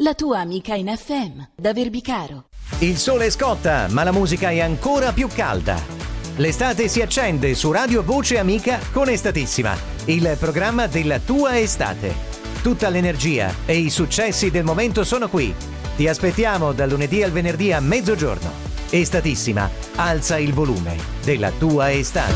la tua amica in FM, da Verbicaro. Il sole scotta, ma la musica è ancora più calda. L'estate si accende su Radio Voce Amica con Estatissima, il programma della tua estate. Tutta l'energia e i successi del momento sono qui. Ti aspettiamo dal lunedì al venerdì a mezzogiorno. Estatissima, alza il volume della tua estate.